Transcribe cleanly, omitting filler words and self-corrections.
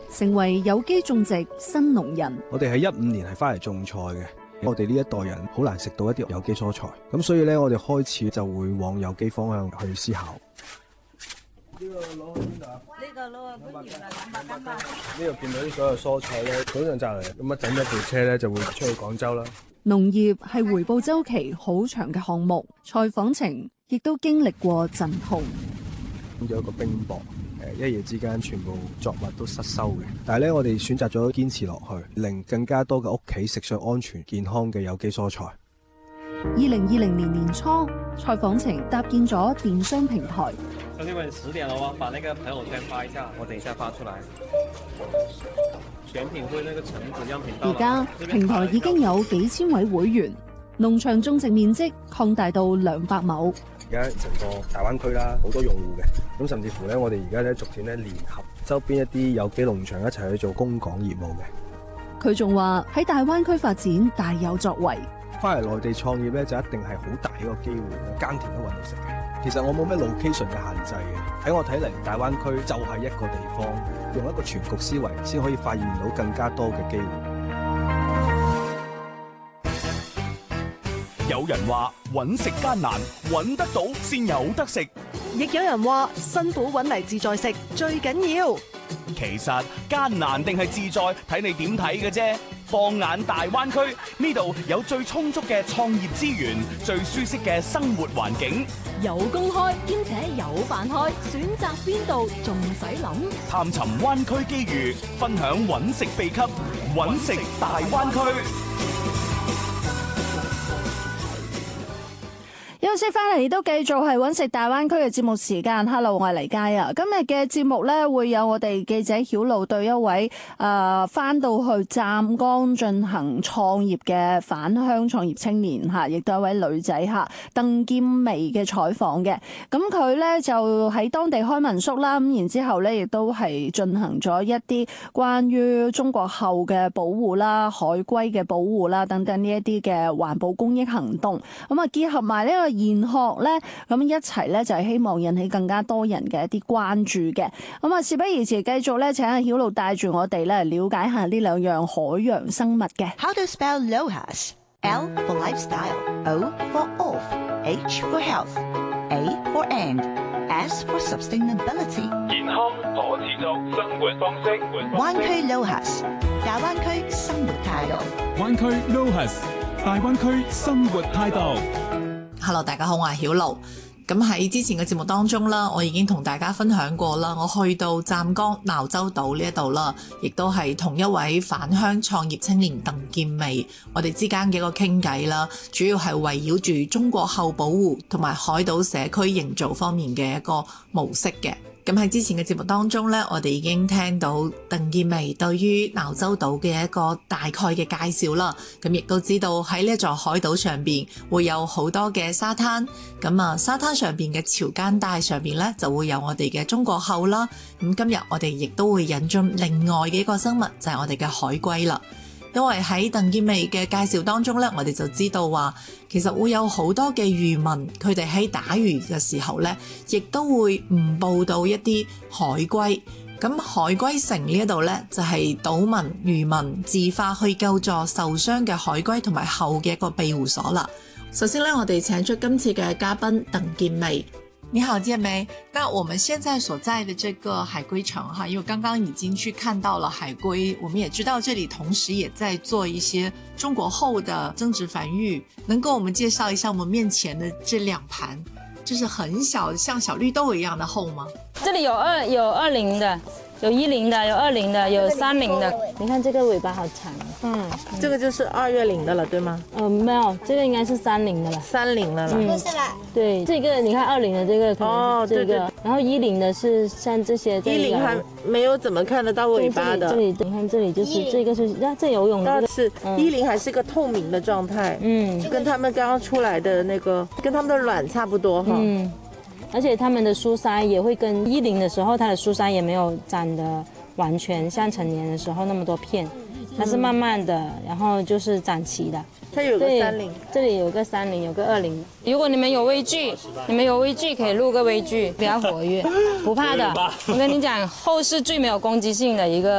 成為有機種植新農人。 我哋喺15年係翻嚟種菜嘅，我哋呢一代人好難食到一啲有機蔬菜，咁所以咧我哋開始就會往有機方向去思考。呢個攞去邊度啊？呢個攞去官員啊，200斤吧。呢度見到啲所有蔬菜咧，早上摘嚟，咁整一部車咧就會出去廣州啦。 農業係回報週期好長嘅項目，採訪程亦都經歷過陣痛。 有一個冰雹，一夜之間全部作物都失收嘅。但係咧，我哋選擇咗堅持落去，令更加多嘅屋企食上安全健康嘅有機蔬菜。 2020年年初，採訪程搭建咗電商平台。 兄弟們，10點了哦，把那個朋友圈發一下，我等一下發出來。選品會那個橙子樣品到。 而家平台已經有幾千位會員，農場種植面積擴大到200畝。 而家成個大灣區啦，好多用戶嘅，咁甚至乎咧，我哋而家咧逐漸咧聯合周邊一啲有機農場一齊去做供港業務嘅。 佢仲話喺大灣區發展大有作為。 翻嚟內地創業咧，就一定係好大一個機會，耕田都搵到食嘅。其實我冇咩 location 嘅限制嘅，喺我睇嚟，大灣區就係一個地方，用一個全局思維，先可以發現到更加多嘅機會。 有人話揾食艱難，揾得到先有得食； 亦有人話辛苦揾嚟自在食最緊要。 其實艱難定係自在，睇你點睇嘅啫。放眼大灣區，呢度有最充足嘅創業資源，最舒適嘅生活環境， 有工開兼且有飯開，選擇邊度仲使諗？ 探尋灣區機遇，分享揾食秘笈，揾食大灣區。 休息翻嚟都繼續係揾食大灣區嘅節目時間。Hello， 我係黎佳啊。今日嘅節目咧會有我哋記者曉露對一位翻到去湛江進行創業嘅返鄉創業青年嚇，亦都係一位女仔嚇，鄧劍薇嘅採訪嘅。咁佢咧就喺當地開民宿啦，咁然之後咧亦都係進行咗一啲關於中國後嘅保護啦、海龜嘅保護啦等等呢一啲嘅環保公益行動。咁啊結合埋呢個研學咧，咁一齊咧就係希望引起更加多人嘅一啲關注嘅。咁啊，事不宜遲，繼續咧請阿曉露帶住我哋咧了解下呢兩樣海洋生物嘅。 How to spell LOHAS? L for lifestyle, O for off, H for health, A for and, S for sustainability。 健康可持續生活方式。 灣區 LOHAS， 大灣區生活態度。 灣區 LOHAS， 大灣區生活態度。 Hello， 大家好，我係曉露。咁喺之前嘅節目當中啦，我已經同大家分享過啦，我去到湛江鬧洲島呢一度啦，亦都係同一位返鄉創業青年鄧劍薇，我哋之間嘅一個傾偈啦，主要係圍繞住中國後保護同埋海島社區營造方面嘅一個模式嘅。咁喺之前嘅節目當中呢，我哋已經聽到鄧劍薇對於鬧洲島嘅一個大概嘅介紹啦。咁亦都知道喺呢一座海島上邊會有好多嘅沙灘。咁啊，沙灘上邊嘅潮間帶上邊呢，就會有我哋嘅中國後啦。咁今日我哋亦都會引進另外嘅一個生物，就係我哋嘅海龜啦。因為喺鄧劍薇嘅介紹當中呢，我哋就知道話其實會有好多嘅漁民，佢哋喺打魚嘅時候呢，亦都會誤報到一啲海龜。咁海龜城呢一度呢，就係島民漁民自發去救助受傷嘅海龜同埋後嘅一個庇護所啦。首先呢，我哋請出今次嘅嘉賓鄧劍薇。你好，劍薇。那我們現在所在的這個海龜城哈，因為剛剛已經去看到了海龜，我們也知道這裡同時也在做一些中國後的增殖繁育，能跟我們介紹一下我們面前的這兩盤，就是很小，像小綠豆一樣的後嗎？ 這裡有20的，有10的，有20的，有30的。你看這個尾巴好長。 這個就是2月領的了，對嗎？ 沒有，這個應該是30的了。 30了啦。 是啦。對，這個你看20的這個可能是這個，對，然後10的是像這些。 10還沒有怎麼看得到尾巴的。 這裡，你看這裡就是這個是，這游泳的。 是10還是個透明的狀態，就跟他們剛剛出來的那個，跟他們的卵差不多哈。 而且他們的疏鰓也會跟10的時候，它的疏鰓也沒有長得完全像成年的時候那麼多片。它是慢慢的，然後就是長齊的。 它有個30， 這裡有個30，有個20。如果你們有畏懼，可以錄個畏懼，比較活躍，不怕的。我跟你講，後是最沒有攻擊性的一個